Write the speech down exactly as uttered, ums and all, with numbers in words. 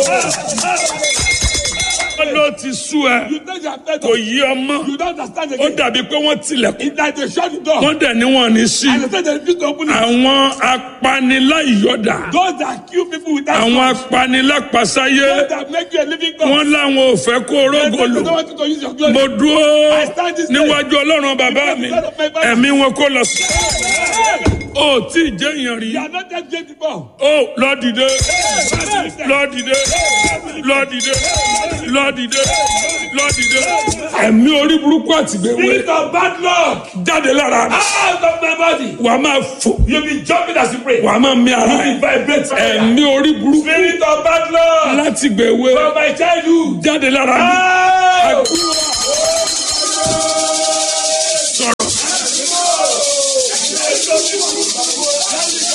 ló ti sú ẹ. Kò yí ọmọ. Ó dàbí pé wọ́n tilẹ̀kùn. Wọ́n dẹ̀ ní wọn ní sí. Àwọn apaniláyọ̀dà. Àwọn apanilápasáyé. Wọ́n láwọn ò fẹ́ kó rógòlò. Mo dúró níwájú Ọlọ́run bàbá mi. Ẹ̀mí wọn kó lọ sí. O tí ì jẹ́ èèyàn rí. O lọ dìde. Lọ dìde. Lọ dìde. Lọ dìde. Lọ dìde. Ẹ̀mí orí burúkú àtìgbèwé. Spirit of bad luck. Jáde lára. Out of my body. Wàá máa fò. You'll be jumping as you pray. Wàá máa mí ara. You'll be vibrating. Ẹ̀mí orí burúkú. Spirit of bad luck. Láti gbèwé. From my childhood. Jáde lára. Out.